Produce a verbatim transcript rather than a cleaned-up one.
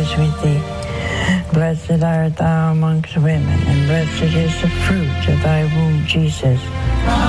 is with thee. Blessed art thou amongst women, and blessed is the fruit of thy womb, Jesus.